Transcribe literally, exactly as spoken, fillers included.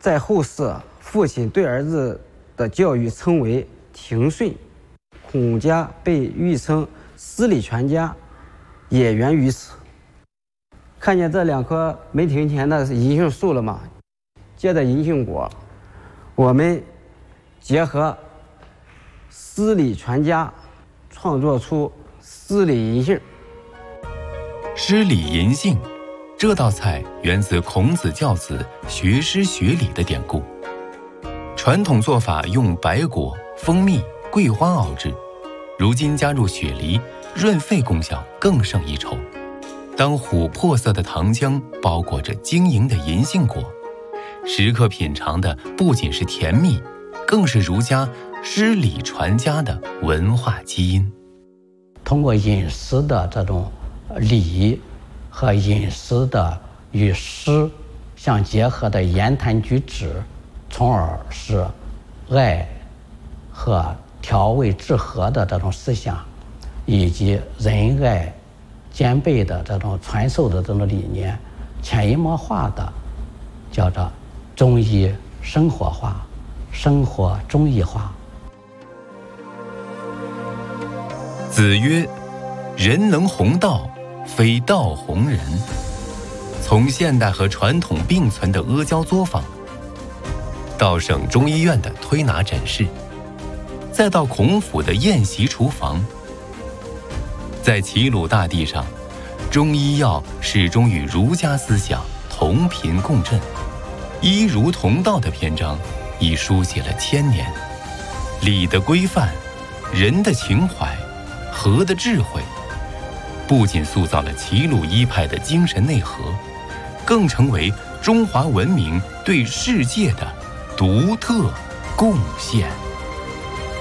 在后世，父亲对儿子的教育称为庭训，孔家被誉称诗礼全家，也源于此。看见这两棵梅亭前的银杏树了吗？结的银杏果，我们结合诗礼全家，创作出诗礼银杏。 诗礼银杏这道菜源自孔子教子学诗学礼的典故。传统做法用白果、蜂蜜、桂花熬制，如今加入雪梨，润肺功效更胜一筹。当琥珀色的糖浆包裹着晶莹的银杏果，食客品尝的不仅是甜蜜，更是儒家诗礼传家的文化基因。 通过饮食的这种礼和饮食的与诗相结合的言谈举止，从而使爱和调味治和的这种思想，以及仁爱兼备的这种传授的这种理念，潜移默化的叫做中医生活化，生活中医化。 子曰：人能弘道，非道弘人。从现代和传统并存的阿胶作坊，到省中医院的推拿诊室，再到孔府的宴席厨房，在齐鲁大地上，中医药始终与儒家思想同频共振。医儒同道的篇章已书写了千年，礼的规范，人的情怀，和的智慧，不仅塑造了齐鲁医派的精神内核，更成为中华文明对世界的独特贡献。